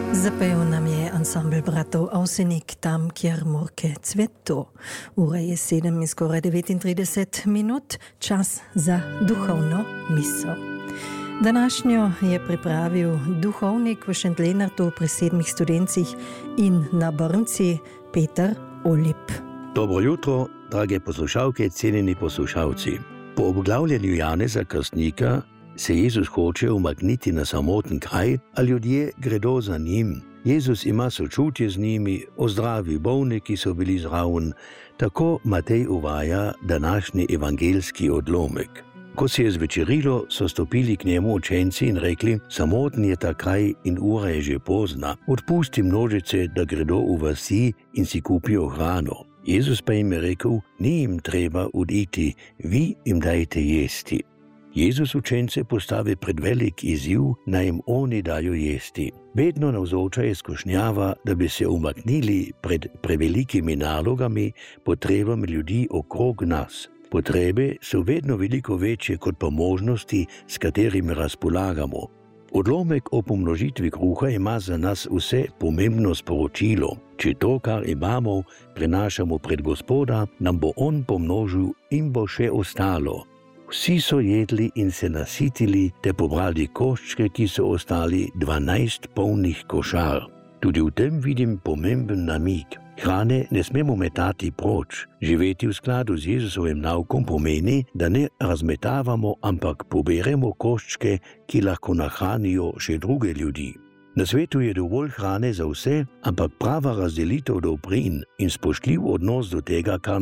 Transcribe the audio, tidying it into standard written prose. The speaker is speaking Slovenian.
Zapel nam je ansambl bratov Avsenik Tam, kjer morke cveto. Ura je 7 in skoraj 39 minut, čas za duhovno misel. Današnjo je pripravil duhovnik v Šentlenartu pri 7 študencih in na Brnci Peter Olip. Dobro jutro, drage poslušalke, cenjeni poslušalci. Po obglavljanju Janeza Krstnika se Jezus hoče umakniti na samoten kraj, a ljudje gredo za njim. Jezus ima sočutje z njimi, ozdravi bolne, ki so bili zraven. Tako Matej uvaja današnji evangelski odlomek. Ko se je zvečerilo, so stopili k njemu učenci in rekli: samoten je ta kraj in ura je že pozna. Odpusti množice, da gredo v vasi in si kupijo hrano. Jezus pa jim je rekel: ni jim treba oditi, vi jim dajte jesti. Jezus učence postavi pred velik izziv, naj jim oni dajo jesti. Vedno navzoča je skušnjava, da bi se umaknili pred prevelikimi nalogami, potrebami ljudi okrog nas. Potrebe so vedno veliko večje kot pa možnosti, s katerimi razpolagamo. Odlomek o pomnožitvi kruha ima za nas vse pomembno sporočilo. Če to, kar imamo, prenašamo pred Gospoda, nam bo On pomnožil in bo še ostalo. Vsi so jedli in se nasitili, te pobrali koščke, ki so ostali 12 polnih košar. Tudi v tem vidim pomemben namig. Hrane ne smemo metati proč. Živeti v skladu z Jezusovim naukom pomeni, da ne razmetavamo, ampak poberemo koščke, ki lahko nahranijo še druge ljudi. Na svetu je dovolj hrane za vse, ampak prava razdelitev dobrin in spoštljiv odnos do tega, kar